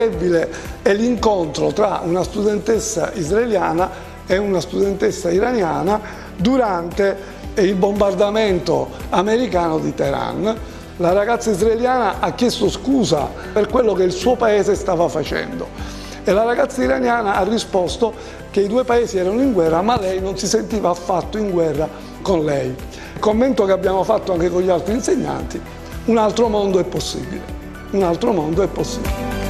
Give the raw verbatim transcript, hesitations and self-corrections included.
È l'incontro tra una studentessa israeliana e una studentessa iraniana durante il bombardamento americano di Teheran. La ragazza israeliana ha chiesto scusa per quello che il suo paese stava facendo e la ragazza iraniana ha risposto che i due paesi erano in guerra, ma lei non si sentiva affatto in guerra con lei. Il commento che abbiamo fatto anche con gli altri insegnanti: un altro mondo è possibile, un altro mondo è possibile.